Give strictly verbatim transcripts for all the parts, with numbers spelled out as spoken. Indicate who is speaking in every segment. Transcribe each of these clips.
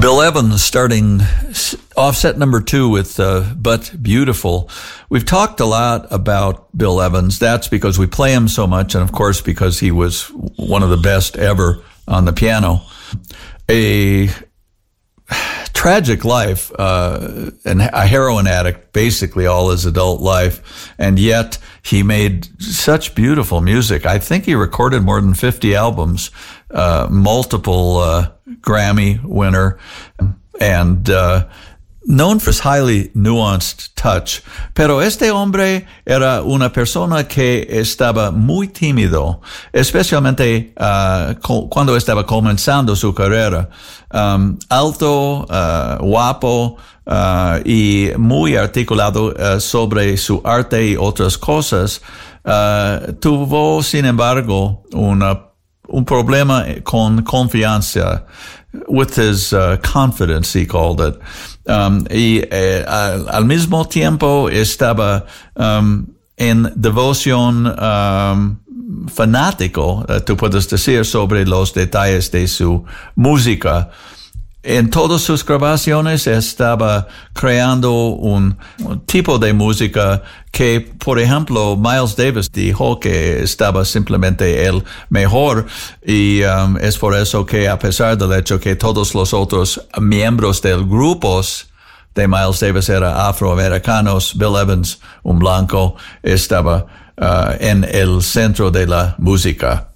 Speaker 1: Bill Evans starting off set number two with uh, But Beautiful. We've talked a lot about Bill Evans. That's because we play him so much, and of course because he was one of the best ever on the piano. A tragic life, uh, and a heroin addict basically all his adult life, and yet he made such beautiful music. I think he recorded more than fifty albums, uh, multiple uh, Grammy winner, and uh, known for his highly nuanced touch. Pero este hombre era una persona que estaba muy tímido, especialmente uh, co- cuando estaba comenzando su carrera. Um, alto, uh, guapo, uh, y muy articulado uh, sobre su arte y otras cosas. Uh, tuvo, sin embargo, una un problema con confianza, with his uh, confidence, he called it. Um, y eh, al, al mismo tiempo estaba um, en devoción um, fanático, uh, tú puedes decir, sobre los detalles de su música. En todas sus grabaciones estaba creando un, un tipo de música que, por ejemplo, Miles Davis dijo que estaba simplemente el mejor, y um, es por eso que, a pesar del hecho que todos los otros miembros del grupo de Miles Davis eran afroamericanos, Bill Evans, un blanco, estaba uh, en el centro de la música.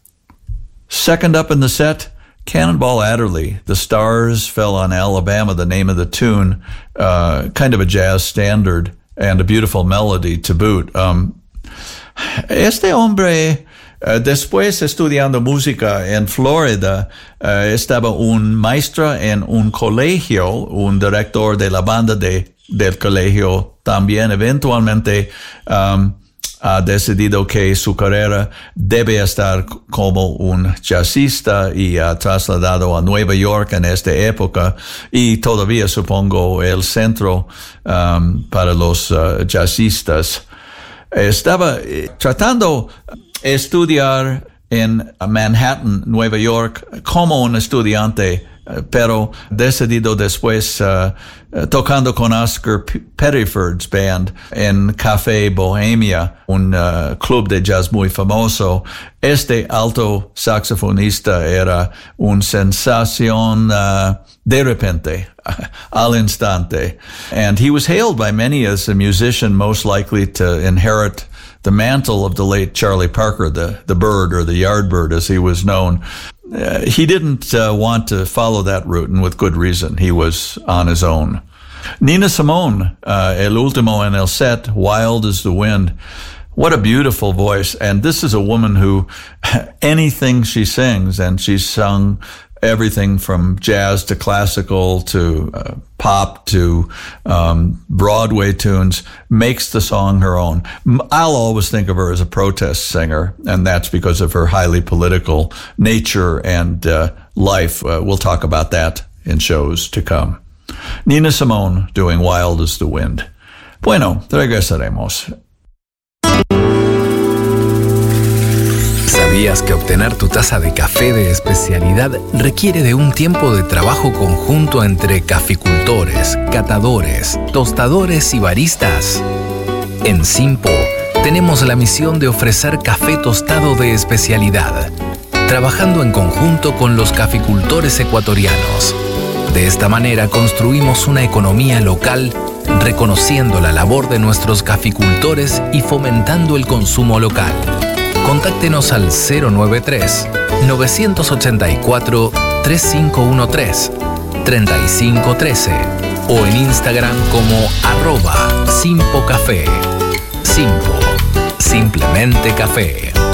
Speaker 1: Second up in the set, Cannonball Adderley, The Stars Fell on Alabama, the name of the tune, uh, kind of a jazz standard and a beautiful melody to boot. Um, este hombre, uh, después estudiando música en Florida, uh, estaba un maestro en un colegio, un director de la banda de, del colegio también. Eventualmente, um, ha decidido que su carrera debe estar como un jazzista y ha trasladado a Nueva York en esta época, y todavía supongo el centro um, para los uh, jazzistas. Estaba eh, tratando de estudiar en Manhattan, Nueva York, como un estudiante, pero decidido después uh, tocando con Oscar P- Pettiford's band en Café Bohemia, un uh, club de jazz muy famoso. Este alto saxofonista era una sensación uh, de repente, al instante. And he was hailed by many as a musician most likely to inherit the mantle of the late Charlie Parker, the, the bird, or the Yardbird as he was known. Uh, he didn't uh, want to follow that route, and with good reason. He was on his own. Nina Simone, uh, El Último en el Set, Wild as the Wind. What a beautiful voice. And this is a woman who, anything she sings, and she's sung everything from jazz to classical to uh, pop to um, Broadway tunes, makes the song her own. I'll always think of her as a protest singer, and that's because of her highly political nature and uh, life. Uh, we'll talk about that in shows to come. Nina Simone doing Wild as the Wind. Bueno, regresaremos.
Speaker 2: ¿Sabías que obtener tu taza de café de especialidad requiere de un tiempo de trabajo conjunto entre caficultores, catadores, tostadores y baristas? En Simpo tenemos la misión de ofrecer café tostado de especialidad, trabajando en conjunto con los caficultores ecuatorianos. De esta manera construimos una economía local, reconociendo la labor de nuestros caficultores y fomentando el consumo local. Contáctenos al cero nueve tres, nueve ocho cuatro, tres cinco uno tres, tres cinco uno tres o en Instagram como arroba Simpo Café. Simpo, simplemente café.